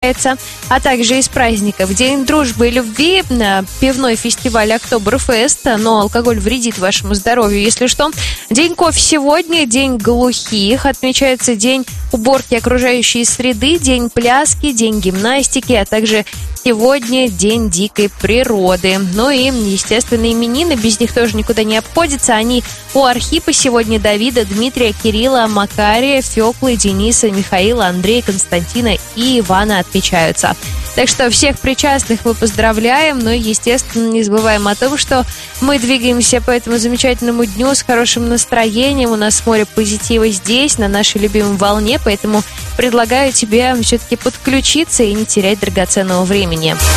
отмечается, а также из праздников. День дружбы и любви, пивной фестиваль Октоберфест, но алкоголь вредит вашему здоровью, если что. День кофе сегодня, день глухих, отмечается день уборки окружающей среды, день пляски, день гимнастики, а также сегодня день дикой природы. Ну и, естественно, именины, без них тоже никуда не обходится. Они у Архипа сегодня: Давида, Дмитрия, Кирилла, Макария, Феклы, Дениса, Михаила, Андрея, Константина и Ивана отмечаются. Так что всех причастных мы поздравляем, но, естественно, не забываем о том, что мы двигаемся по этому замечательному дню с хорошим настроением. У нас море позитива здесь, на нашей любимой волне, поэтому предлагаю тебе все-таки подключиться и не терять драгоценного времени.